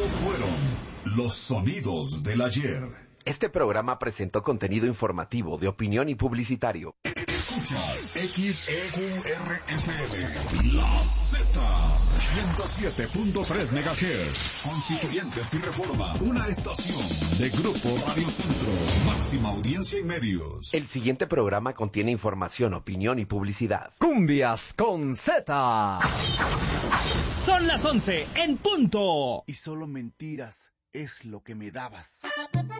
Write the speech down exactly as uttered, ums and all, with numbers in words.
Estos fueron los sonidos del ayer. Este programa presentó contenido informativo de opinión y publicitario. Escuchas X E U R F M, La Z, ciento siete punto tres megahertz, Constituyentes y Reforma, una estación de Grupo Radio Centro, máxima audiencia y medios. El siguiente programa contiene información, opinión y publicidad. Cumbias con Z. Son las once en punto. Y solo mentiras es lo que me dabas.